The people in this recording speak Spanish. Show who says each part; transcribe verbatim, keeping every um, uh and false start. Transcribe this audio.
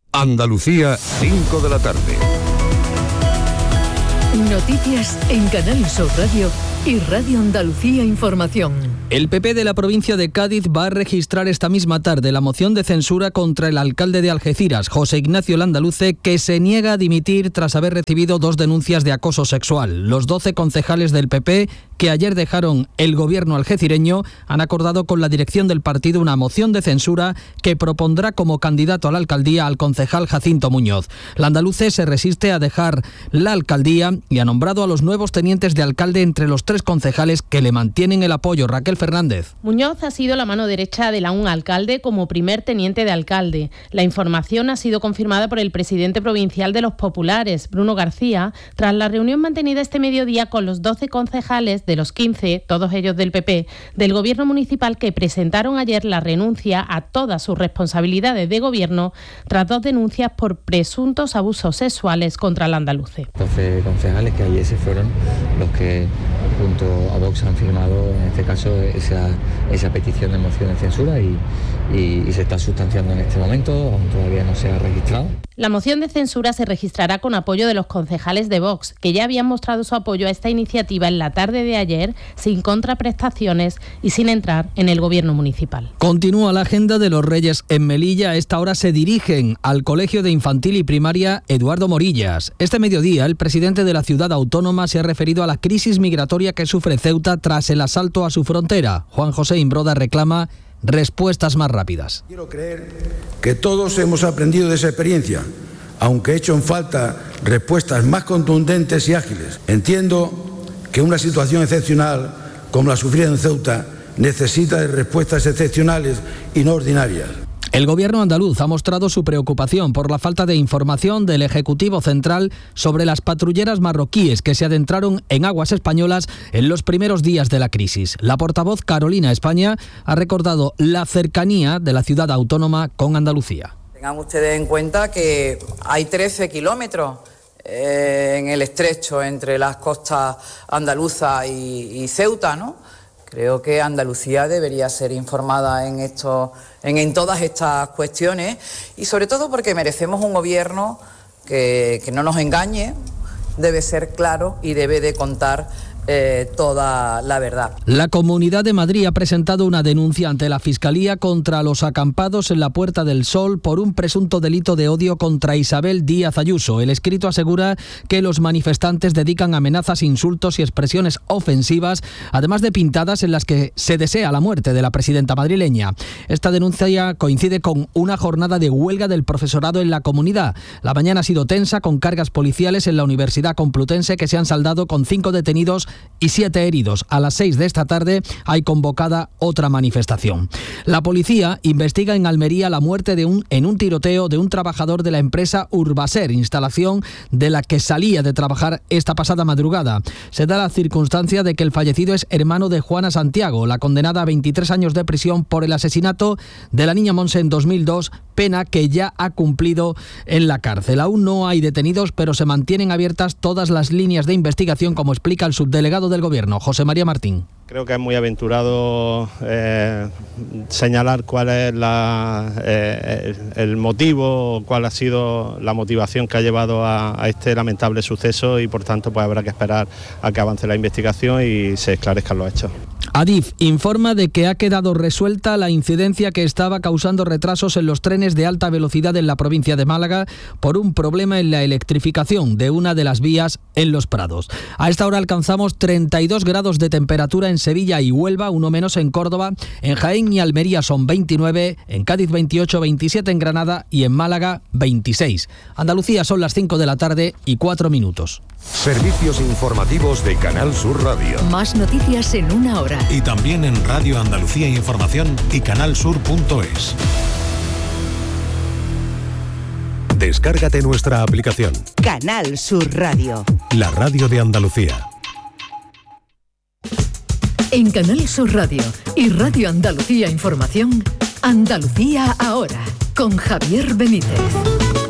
Speaker 1: Andalucía, cinco de la tarde.
Speaker 2: Noticias en Canal Sur Radio y Radio Andalucía Información.
Speaker 3: El P P de la provincia de Cádiz va a registrar esta misma tarde la moción de censura contra el alcalde de Algeciras, José Ignacio Landaluce, que se niega a dimitir tras haber recibido dos denuncias de acoso sexual. Los doce concejales del P P, que ayer dejaron el gobierno algecireño, han acordado con la dirección del partido una moción de censura que propondrá como candidato a la alcaldía al concejal Jacinto Muñoz. Landaluce se resiste a dejar la alcaldía y ha nombrado a los nuevos tenientes de alcalde entre los tres concejales que le mantienen el apoyo. Raquel Fernández.
Speaker 4: Muñoz ha sido la mano derecha del aún alcalde como primer teniente de alcalde. La información ha sido confirmada por el presidente provincial de los Populares, Bruno García, tras la reunión mantenida este mediodía con los doce concejales de los quince, todos ellos del P P, del gobierno municipal, que presentaron ayer la renuncia a todas sus responsabilidades de gobierno tras dos denuncias por presuntos abusos sexuales contra Landaluce.
Speaker 5: doce concejales que ayer se fueron los que junto a Vox han firmado en este caso esa, esa petición de moción de censura y, y, y se está sustanciando en este momento, aún todavía no se ha registrado.
Speaker 4: La moción de censura se registrará con apoyo de los concejales de Vox, que ya habían mostrado su apoyo a esta iniciativa en la tarde de ayer, sin contraprestaciones y sin entrar en el gobierno municipal.
Speaker 3: Continúa la agenda de los Reyes en Melilla. A esta hora se dirigen al Colegio de Infantil y Primaria Eduardo Morillas. Este mediodía, el presidente de la ciudad autónoma se ha referido a la crisis migratoria que sufre Ceuta tras el asalto a su frontera. Juan José Imbroda reclama respuestas más rápidas.
Speaker 6: Quiero creer que todos hemos aprendido de esa experiencia, aunque he hecho en falta respuestas más contundentes y ágiles. Entiendo que una situación excepcional como la sufrida en Ceuta necesita de respuestas excepcionales y no ordinarias.
Speaker 3: El gobierno andaluz ha mostrado su preocupación por la falta de información del Ejecutivo Central sobre las patrulleras marroquíes que se adentraron en aguas españolas en los primeros días de la crisis. La portavoz Carolina España ha recordado la cercanía de la ciudad autónoma con Andalucía.
Speaker 7: Tengan ustedes en cuenta que hay trece kilómetros eh, en el estrecho entre las costas andaluza y, y Ceuta, ¿no? Creo que Andalucía debería ser informada en, esto, en, en todas estas cuestiones y sobre todo porque merecemos un gobierno que, que no nos engañe, debe ser claro y debe de contar eh, toda la verdad.
Speaker 3: La Comunidad de Madrid ha presentado una denuncia ante la Fiscalía contra los acampados en la Puerta del Sol por un presunto delito de odio contra Isabel Díaz Ayuso. El escrito asegura que los manifestantes dedican amenazas, insultos y expresiones ofensivas, además de pintadas en las que se desea la muerte de la presidenta madrileña. Esta denuncia coincide con una jornada de huelga del profesorado en la comunidad. La mañana ha sido tensa, con cargas policiales en la Universidad Complutense que se han saldado con cinco detenidos y siete heridos. A las seis de esta tarde hay convocada otra manifestación. La policía investiga en Almería la muerte de un, en un tiroteo de un trabajador de la empresa Urbaser, instalación de la que salía de trabajar esta pasada madrugada. Se da la circunstancia de que el fallecido es hermano de Juana Santiago, la condenada a veintitrés años de prisión por el asesinato de la niña Monse en dos mil dos, pena que ya ha cumplido en la cárcel. Aún no hay detenidos, pero se mantienen abiertas todas las líneas de investigación, como explica el subdelegado del Gobierno, José María Martín.
Speaker 8: Creo que es muy aventurado eh, señalar cuál es la, eh, el motivo, cuál ha sido la motivación que ha llevado a, a este lamentable suceso y por tanto pues habrá que esperar a que avance la investigación y se esclarezcan los hechos.
Speaker 3: Adif informa de que ha quedado resuelta la incidencia que estaba causando retrasos en los trenes de alta velocidad en la provincia de Málaga por un problema en la electrificación de una de las vías en Los Prados. A esta hora alcanzamos treinta y dos grados de temperatura en Sevilla y Huelva, uno menos en Córdoba, en Jaén y Almería son veintinueve, en Cádiz veintiocho, veintisiete en Granada y en Málaga veintiséis. Andalucía son las cinco de la tarde y cuatro minutos.
Speaker 1: Servicios informativos de Canal Sur Radio.
Speaker 2: Más noticias en una hora.
Speaker 9: Y también en Radio Andalucía Información y canalsur punto es. Descárgate nuestra aplicación.
Speaker 10: Canal Sur Radio.
Speaker 9: La radio de Andalucía.
Speaker 2: En Canal Sur Radio y Radio Andalucía Información, Andalucía ahora, con Javier Benítez.